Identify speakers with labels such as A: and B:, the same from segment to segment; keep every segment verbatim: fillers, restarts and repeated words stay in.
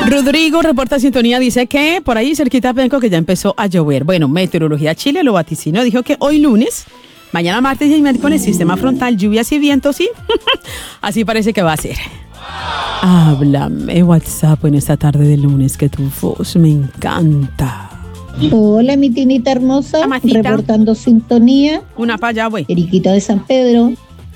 A: Rodrigo reporta sintonía, dice que por ahí cerquita de Penco que ya empezó a llover. Bueno, Meteorología Chile lo vaticinó, dijo que hoy lunes, mañana martes y miércoles, sistema frontal, lluvias y vientos, sí. Así parece que va a ser. Háblame WhatsApp en esta tarde de lunes, que tu voz me encanta.
B: Hola, mi tinita hermosa,
A: Amacita.
B: Reportando sintonía.
A: Una para allá, güey.
B: Eriquita de San Pedro.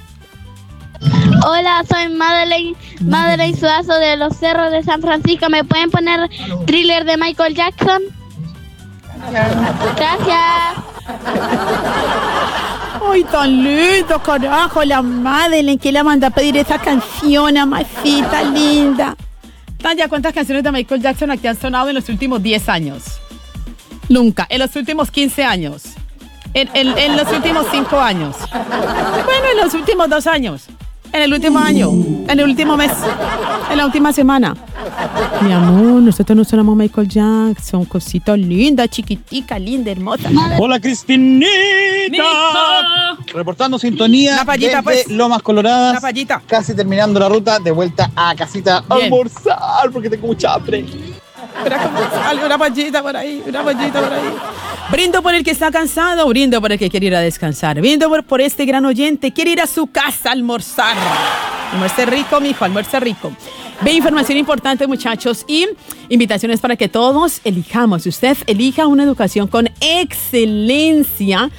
C: Hola, soy Madeleine, Madeleine Suazo de los Cerros de San Francisco. ¿Me pueden poner Thriller de Michael Jackson? Gracias.
A: Ay, tan lindo, carajo, la Madeleine que la manda a pedir esa canción, amacita linda. Tanya, ¿cuántas canciones de Michael Jackson aquí han sonado en los últimos diez años? Nunca. ¿En los últimos quince años? ¿En, en, en los últimos cinco años? Bueno, en los últimos dos años. En el último año, en el último mes, en la última semana. Mi amor, nosotros no sonamos Michael Jackson, cosita linda, chiquitica, linda, hermosa.
D: Hola, Cristinita.
A: Nico.
D: Reportando sintonía
A: Una payita,
D: desde
A: pues.
D: Lomas Coloradas.
A: Una payita.
D: Casi terminando la ruta, de vuelta a casita a
A: Bien.
D: almorzar porque tengo mucha hambre.
A: Era como algo, una payita por ahí, una payita por ahí. Brindo por el que está cansado, brindo por el que quiere ir a descansar, brindo por, por este gran oyente, quiere ir a su casa a almorzar. Almuerce rico, mijo, almuerce rico. Ve, información importante, muchachos, y invitaciones para que todos elijamos. Usted elija una educación con excelencia